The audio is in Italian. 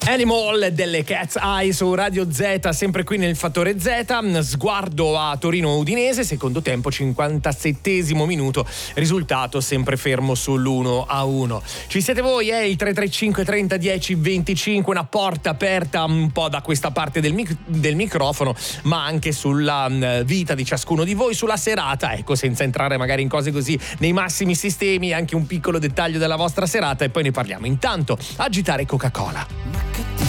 Animal delle Cat's Eye su Radio Z, sempre qui nel Fattore Z. Sguardo a Torino-Udinese, secondo tempo, 57esimo minuto, risultato sempre fermo sull'1-1. Ci siete voi, il 335 30 10 25, una porta aperta un po' da questa parte del microfono, ma anche sulla vita di ciascuno di voi, sulla serata, ecco, senza entrare magari in cose così nei massimi sistemi, anche un piccolo dettaglio della vostra serata e poi ne parliamo. Intanto, agitare Coca-Cola.